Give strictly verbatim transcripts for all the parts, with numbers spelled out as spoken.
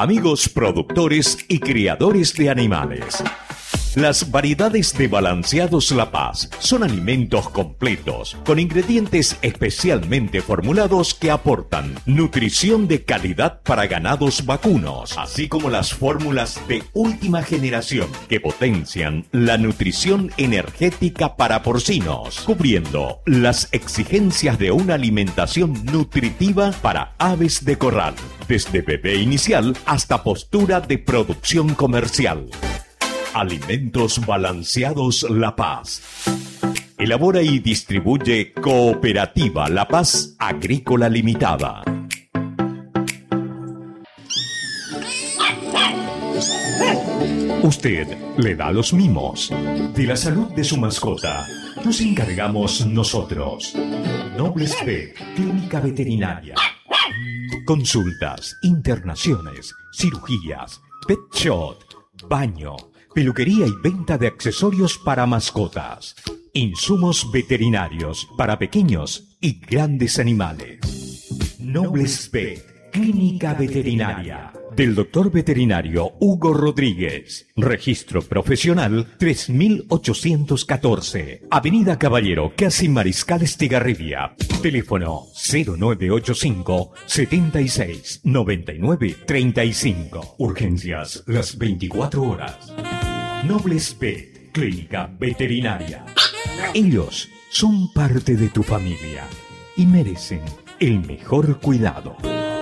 Amigos productores y criadores de animales. Las variedades de Balanceados La Paz son alimentos completos con ingredientes especialmente formulados que aportan nutrición de calidad para ganados vacunos, así como las fórmulas de última generación que potencian la nutrición energética para porcinos, cubriendo las exigencias de una alimentación nutritiva para aves de corral, desde bebé inicial hasta postura de producción comercial. Alimentos Balanceados La Paz. Elabora y distribuye Cooperativa La Paz Agrícola Limitada. Usted le da los mimos. De la salud de su mascota nos encargamos nosotros. Nobles Vet, Clínica Veterinaria. Consultas, internaciones, cirugías, pet shop, baño, peluquería y venta de accesorios para mascotas. Insumos veterinarios para pequeños y grandes animales. Nobles Vet, Clínica Veterinaria. Del doctor veterinario Hugo Rodríguez. Registro profesional tres mil ochocientos catorce. Avenida Caballero, casi Mariscal Estigarribia. Teléfono cero nueve ocho cinco, setenta y seis, noventa y nueve, treinta y cinco. Urgencias las veinticuatro horas. Nobles Vet, Clínica Veterinaria. Ellos son parte de tu familia y merecen el mejor cuidado.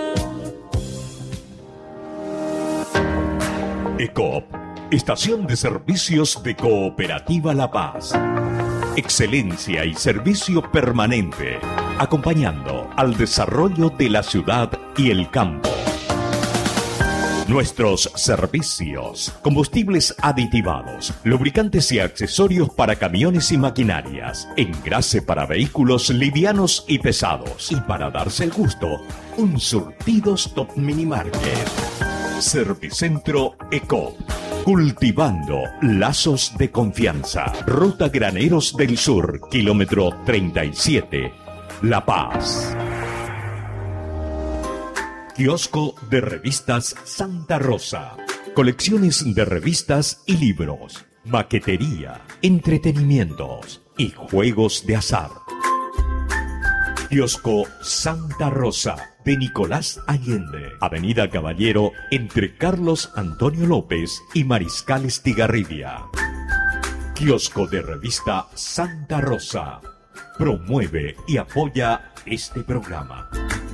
ECOP, Estación de Servicios de Cooperativa La Paz. Excelencia y servicio permanente, acompañando al desarrollo de la ciudad y el campo. Nuestros servicios: combustibles aditivados, lubricantes y accesorios para camiones y maquinarias, engrase para vehículos livianos y pesados, y para darse el gusto, un surtido Stop Mini Market. Servicentro ECOP, cultivando lazos de confianza. Ruta Graneros del Sur, kilómetro treinta y siete, La Paz. Kiosco de Revistas Santa Rosa. Colecciones de revistas y libros, maquetería, entretenimientos y juegos de azar. Kiosco Santa Rosa de Nicolás Allende, Avenida Caballero, entre Carlos Antonio López y Mariscal Estigarribia. Kiosco de Revista Santa Rosa promueve y apoya este programa.